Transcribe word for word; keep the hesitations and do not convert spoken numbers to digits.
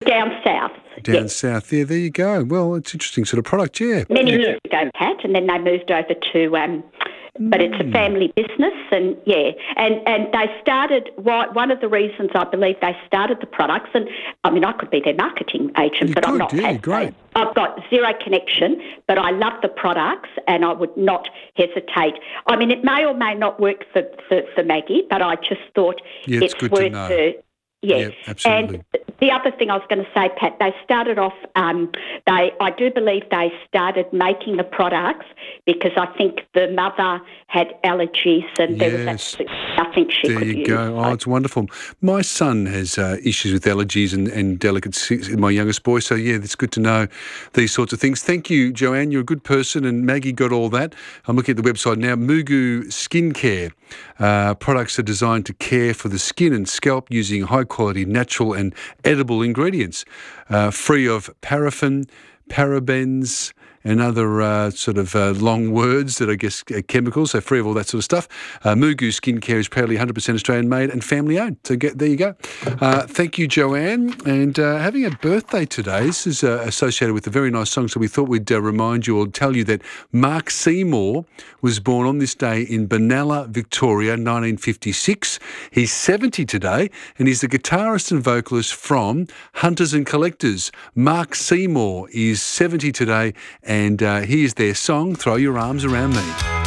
down south. Down yes. south. Yeah, there you go. Well, it's interesting sort of product, yeah. Many yeah. years ago, Pat, and then they moved over to, um, but it's a family business, and yeah, and and they started. One of the reasons I believe they started the products, and I mean I could be their marketing agent, You but could, I'm not. yeah, Pat, great. I've got zero connection, but I love the products, and I would not hesitate. I mean, it may or may not work for for, for Maggie, but I just thought Yeah, it's it's good worth to know. her. Yeah, Yep, absolutely. And the other thing I was going to say, Pat, they started off, um, they I do believe they started making the products because I think the mother had allergies and there was Yes. absolutely nothing she There could you use. go. Oh, it's wonderful. My son has uh, issues with allergies and, and delicacies, my youngest boy. So, yeah, it's good to know these sorts of things. Thank you, Joanne. You're a good person, and Maggie got all that. I'm looking at the website now. Mugu Skincare. Uh, products are designed to care for the skin and scalp using high-quality natural and edible ingredients, uh, free of paraffin, parabens, and other uh, sort of uh, long words that I guess are chemicals, so free of all that sort of stuff. Uh, Mugu Skincare is proudly one hundred percent Australian made and family owned. So get, there you go. Uh, thank you, Joanne. And uh, having a birthday today, this is uh, associated with a very nice song, so we thought we'd uh, remind you or tell you that Mark Seymour was born on this day in Benalla, Victoria, nineteen fifty-six. He's seventy today, and he's the guitarist and vocalist from Hunters and Collectors. Mark Seymour is seventy today, and uh, here's their song, Throw Your Arms Around Me.